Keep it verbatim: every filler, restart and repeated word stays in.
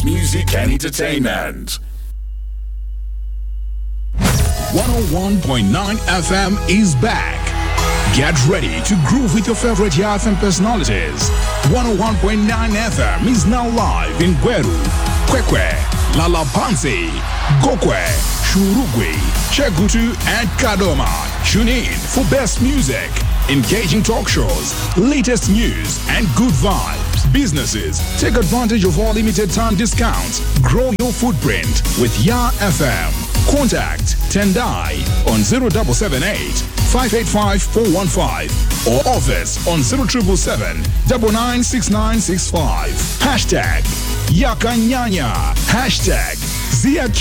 music and entertainment. one oh one point nine F M is back. Get ready to groove with your favorite F M personalities. one oh one point nine F M is now live in Gweru, Kwekwe, Lalapanzi, Gokwe, Shurugwe, Chegutu, and Kadoma. Tune in for best music, engaging talk shows, latest news, and good vibes. Businesses, take advantage of all limited time discounts. Grow your footprint with Ya F M. Contact Tendai on zero seven seven eight, five eight five, four one five or office on zero seven seven, nine nine six nine six five. Hashtag Yakanyanya. Hashtag Zia